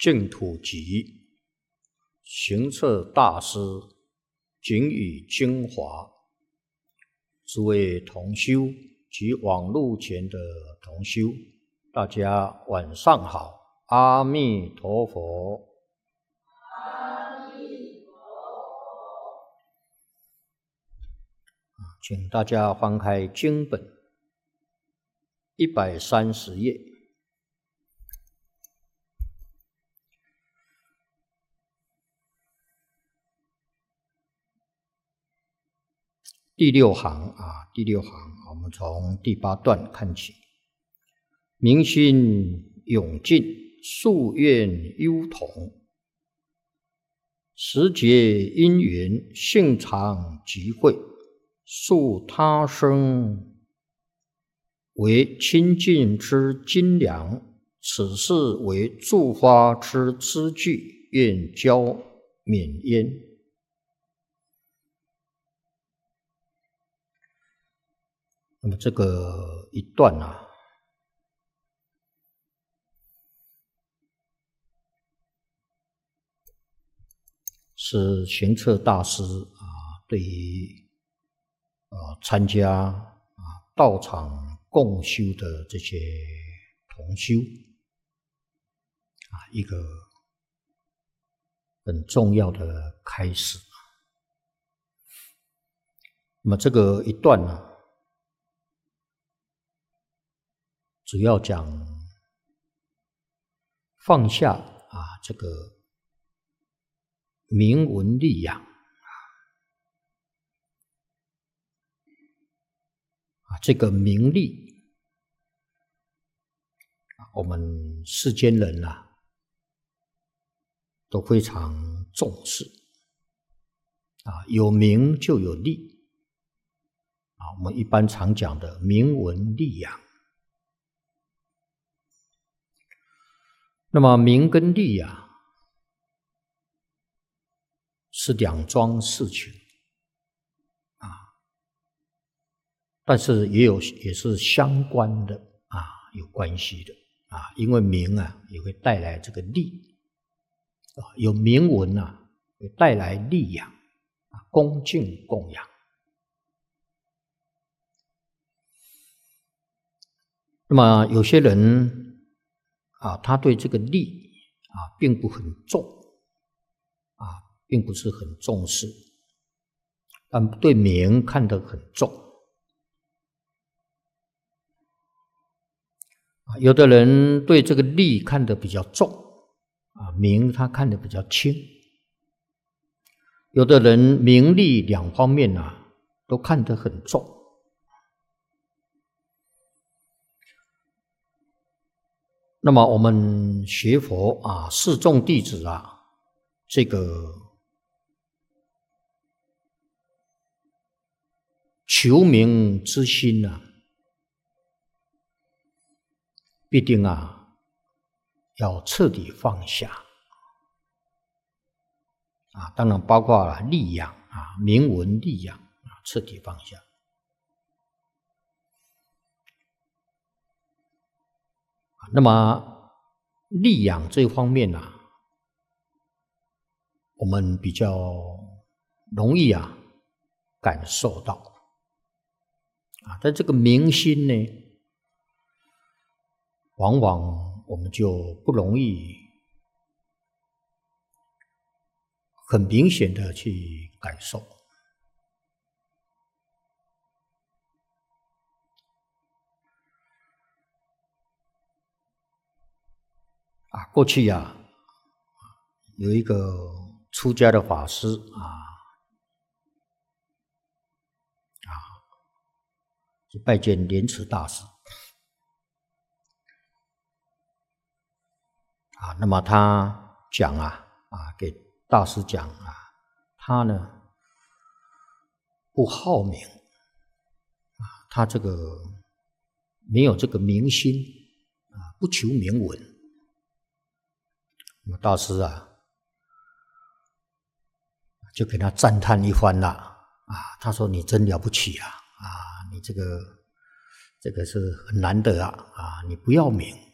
净土集，行测大师仅以精华。诸位同修及网络前的同修，大家晚上好，阿弥陀佛。 阿弥陀佛。 请大家翻开经本130页。第六行，我们从第8段看起。明心永尽，夙愿忧同，时节因缘，性常集会，述他生为清净之精良，此事为助发之资具，愿教免焉。那么这个一段是行测大师对于参加道场共修的这些同修一个很重要的开始。那么这个一段主要讲放下这个名闻利养这个名利我们世间人都非常重视有名就有利我们一般常讲的名闻利养。那么名跟利是两桩事情但是也是相关的有关系的因为名也会带来这个利有名闻会带来利养恭敬供养。那么有些人他对这个利并不很重并不是很重视，但对名看得很重有的人对这个利看得比较重名他看得比较轻，有的人名利两方面都看得很重。那么我们学佛示众弟子这个求名之心必定要彻底放下当然包括利养名闻利养彻底放下。那么利养这方面我们比较容易感受到但这个明心呢，往往我们就不容易很明显的去感受。过去有一个出家的法师就拜见莲池大师那么他讲给大师讲他呢不好名他这个没有这个名心不求名闻。那么大师就给他赞叹一番他说你真了不起你这个是很难得你不要名